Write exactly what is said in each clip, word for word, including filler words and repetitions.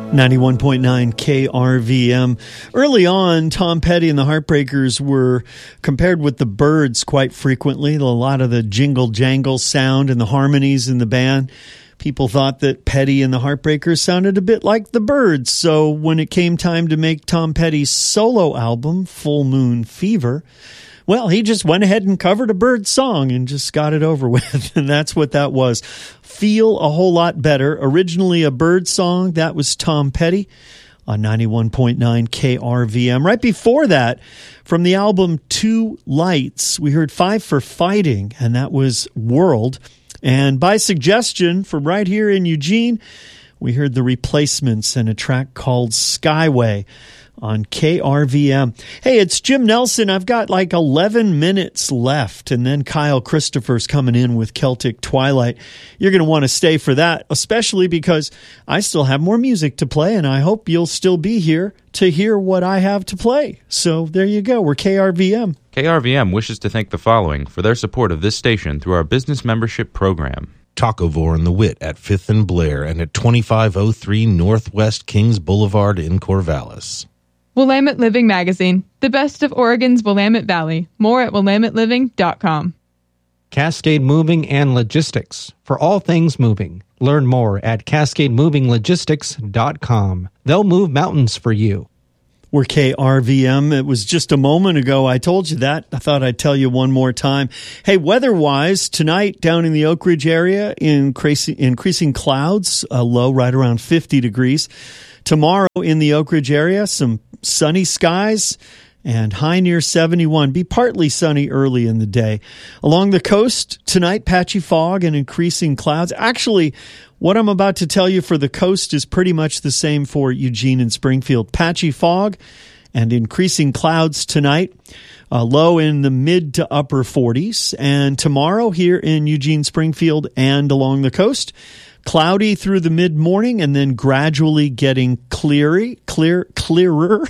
ninety-one point nine K R V M. Early on, Tom Petty and the Heartbreakers were compared with the Byrds quite frequently. A lot of the jingle-jangle sound and the harmonies in the band. People thought that Petty and the Heartbreakers sounded a bit like the Byrds. So when it came time to make Tom Petty's solo album, Full Moon Fever, well, he just went ahead and covered a Byrds song and just got it over with. And that's what that was. Feel a Whole Lot Better. Originally a Byrds song. That was Tom Petty on ninety-one point nine K R V M. Right before that, from the album Two Lights, we heard Five for Fighting, and that was World. And by suggestion from right here in Eugene, we heard The Replacements and a track called Skyway on K R V M. Hey, it's Jim Nelson. I've got like eleven minutes left, and then Kyle Christopher's coming in with Celtic Twilight. You're going to want to stay for that, especially because I still have more music to play, and I hope you'll still be here to hear what I have to play. So there you go. We're K R V M. K R V M wishes to thank the following for their support of this station through our business membership program. Tacovore and the Wit at fifth and Blair and at twenty-five oh three Northwest Kings Boulevard in Corvallis. Willamette Living Magazine, the best of Oregon's Willamette Valley. More at willamette living dot com. Cascade Moving and Logistics, for all things moving. Learn more at cascade moving logistics dot com. They'll move mountains for you. We're K R V M. It was just a moment ago I told you that. I thought I'd tell you one more time. Hey, weather-wise, tonight down in the Oak Ridge area, increasing, increasing clouds, a low right around fifty degrees. Tomorrow in the Oak Ridge area, some sunny skies and high near seventy-one. Be partly sunny early in the day. Along the coast tonight, patchy fog and increasing clouds. Actually, what I'm about to tell you for the coast is pretty much the same for Eugene and Springfield. Patchy fog and increasing clouds tonight. Uh, low in the mid to upper forties. And tomorrow here in Eugene, Springfield, and along the coast, cloudy through the mid-morning and then gradually getting cleary, clear, clearer.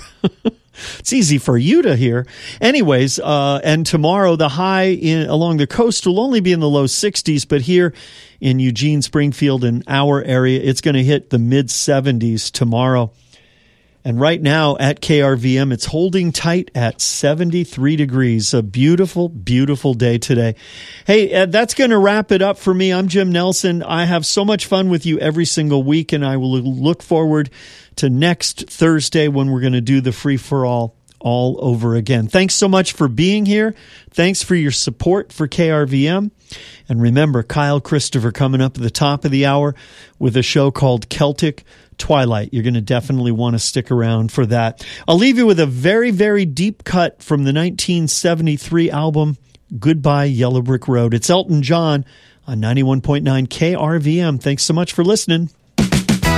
It's easy for you to hear. Anyways, uh, and tomorrow the high in, along the coast will only be in the low sixties, but here in Eugene, Springfield, and our area, it's going to hit the mid-seventies tomorrow. And right now at K R V M, it's holding tight at seventy-three degrees. A beautiful, beautiful day today. Hey, uh, that's going to wrap it up for me. I'm Jim Nelson. I have so much fun with you every single week, and I will look forward to next Thursday when we're going to do the free-for-all all over again. Thanks so much for being here. Thanks for your support for K R V M. And remember, Kyle Christopher coming up at the top of the hour with a show called Celtic Twilight. You're going to definitely want to stick around for that. I'll leave you with a very, very deep cut from the nineteen seventy-three album, Goodbye Yellow Brick Road. It's Elton John on ninety-one point nine K R V M. Thanks so much for listening.